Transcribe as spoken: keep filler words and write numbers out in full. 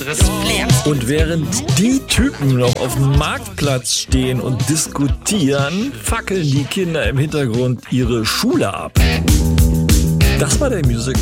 Und während die Typen noch auf dem Marktplatz stehen und diskutieren, fackeln die Kinder im Hintergrund ihre Schule ab. Das war der Music